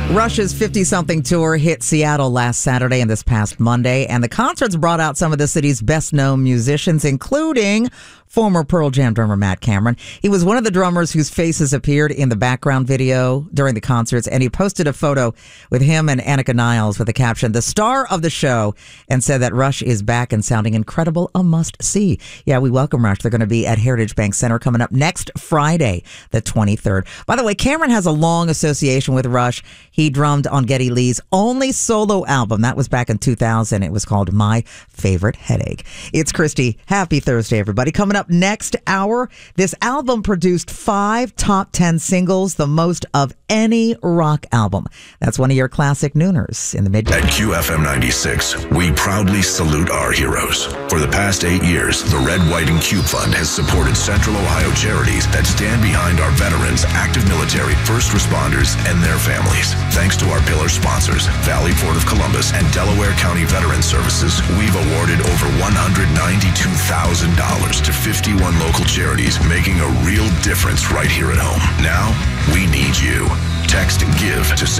Rush's 50-something tour hit Seattle last Saturday and this past Monday, and the concerts brought out some of the city's best-known musicians, including former Pearl Jam drummer Matt Cameron. He was one of the drummers whose faces appeared in the background video during the concerts, and he posted a photo with him and Annika Niles with the caption, "The star of the show," and said that Rush is back and sounding incredible, a must-see. Yeah, we welcome Rush. They're going to be at Heritage Bank Center coming up next Friday, the 23rd. By the way, Cameron has a long association with Rush. He drummed on Geddy Lee's only solo album. That was back in 2000. It was called My Favorite Headache. It's Christy. Happy Thursday, everybody. Coming up next hour, this album produced 5 top 10 singles, the most of any rock album. That's one of your classic nooners in the mid. At QFM 96, we proudly salute our heroes. For the past 8 years, the Red, White, and Cube Fund has supported Central Ohio charities that stand behind our veterans, active military, first responders, and their families. Thanks to our pillar sponsors, Valley Port of Columbus and Delaware County Veteran Services, we've awarded over $192,000 to 51 local charities, making a real difference right here at home. Now, we need you. Text GIVE to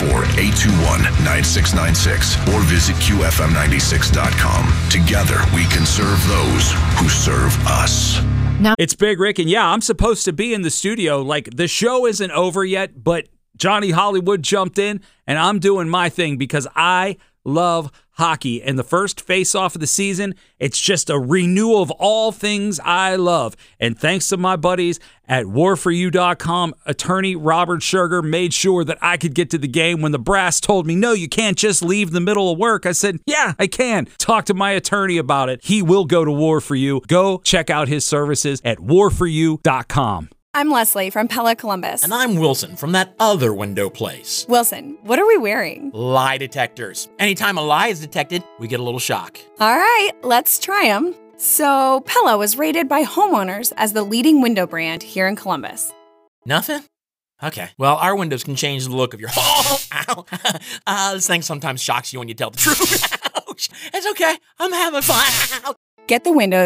614-821-9696 or visit QFM96.com. Together, we can serve those who serve us. Now, it's Big Rick, and yeah, I'm supposed to be in the studio. Like, the show isn't over yet, but Johnny Hollywood jumped in, and I'm doing my thing because I love hockey. And the first face-off of the season, it's just a renewal of all things I love. And thanks to my buddies at warforyou.com, attorney Robert Sugar made sure that I could get to the game. When the brass told me, no, you can't just leave the middle of work, I said, yeah, I can. Talk to my attorney about it. He will go to War For You. Go check out his services at warforyou.com. I'm Leslie from Pella Columbus. And I'm Wilson from that other window place. Wilson, what are we wearing? Lie detectors. Anytime a lie is detected, we get a little shock. All right, let's try them. So, Pella was rated by homeowners as the leading window brand here in Columbus. Nothing? Okay. Well, our windows can change the look of your home. Ow. This thing sometimes shocks you when you tell the truth. Ouch. It's okay. I'm having fun. Get the windows